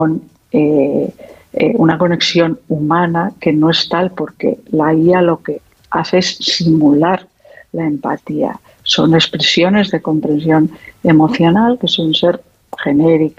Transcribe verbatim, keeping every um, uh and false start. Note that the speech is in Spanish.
eh, eh, una conexión humana que no es tal, porque la I A lo que hace es simular la empatía. Son expresiones de comprensión emocional que suelen ser genéricas,